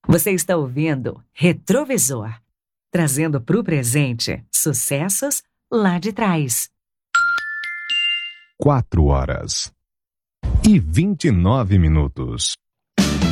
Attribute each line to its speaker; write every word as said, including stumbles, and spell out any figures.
Speaker 1: Você está ouvindo Retrovisor, trazendo para o presente sucessos lá de trás.
Speaker 2: Quatro horas e vinte e nove minutos.